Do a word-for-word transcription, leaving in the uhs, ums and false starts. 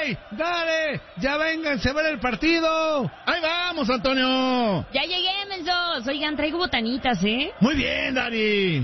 ¡Ey! ¡Dale! ¡Ya vénganse a ver el partido! ¡Ahí vamos, Antonio! Ya llegué, mensos. Oigan, traigo botanitas, ¿eh? Muy bien, Dari.